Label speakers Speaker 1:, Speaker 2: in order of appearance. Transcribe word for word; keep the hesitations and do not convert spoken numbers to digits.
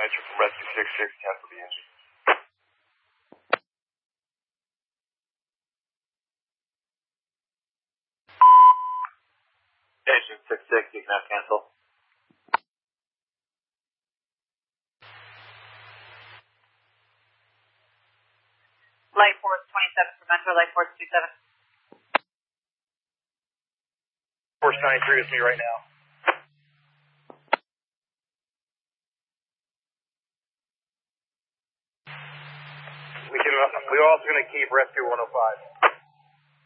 Speaker 1: answer from Rescue six six, cancel the engine. Engine six six, you can have cancel.
Speaker 2: Light Force twenty-seven for Metro, Light Force two seven.
Speaker 1: Force ninety-three is me right now. We can, we're also going to keep Rescue one oh five.